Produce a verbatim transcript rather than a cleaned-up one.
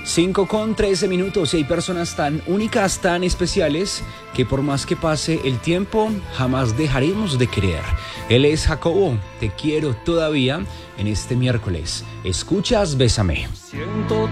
cinco con trece minutos y hay personas tan únicas, tan especiales, que por más que pase el tiempo, jamás dejaremos de querer. Él es Jacobo, te quiero todavía en este miércoles. Escuchas Bésame. Siento